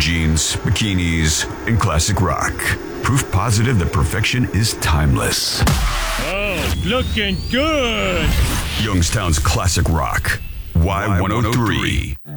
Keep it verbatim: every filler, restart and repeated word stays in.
jeans, bikinis, and classic rock. Proof positive that perfection is timeless. Oh, looking good. Youngstown's classic rock. Y one oh three.